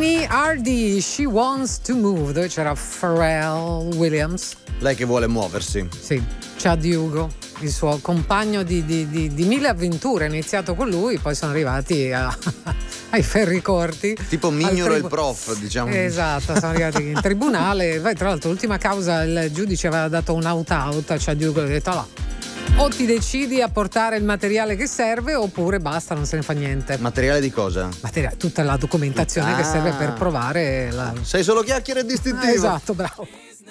Amy Hardy, She Wants to Move, dove c'era Pharrell Williams. Lei che vuole muoversi. Sì, Chad Hugo, il suo compagno di mille avventure, ha iniziato con lui, poi sono arrivati ai ferri corti. Tipo Mignolo e il prof, diciamo. Esatto, sono arrivati in tribunale. Tra l'altro l'ultima causa il giudice aveva dato un out a Chad Hugo e ha detto o ti decidi a portare il materiale che serve oppure basta, non se ne fa niente. Materiale di cosa? Tutta la documentazione che serve per provare Sei solo chiacchiere distintivo. Esatto, bravo.